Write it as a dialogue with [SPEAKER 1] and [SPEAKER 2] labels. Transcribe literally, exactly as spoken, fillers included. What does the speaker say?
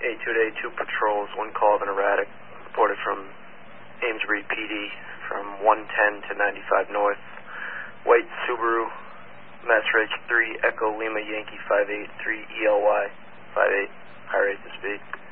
[SPEAKER 1] A two to A two patrols, one call of an erratic, reported from Amesbury P D from one ten to ninety-five North. White Subaru, Mass Reg three, Echo Lima Yankee five eight three E L Y, five eight, high rate to speed.